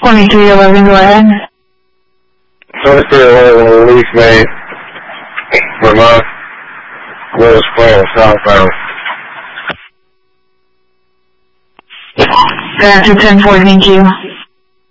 2311, go ahead. 2311, release me. Vermont. Willis Plain, southbound. Go after 10-4, thank you.